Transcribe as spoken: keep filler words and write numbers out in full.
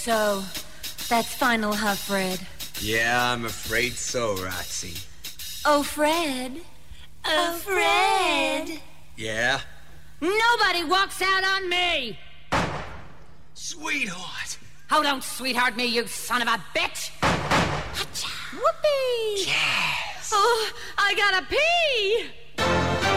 so. That's final, huh, Fred? Yeah, I'm afraid so, Roxy. Oh, Fred. Oh, Fred. Yeah? Nobody walks out on me! Sweetheart! Oh, don't sweetheart me, you son of a bitch! Whoopee! Yes! Oh, I gotta pee!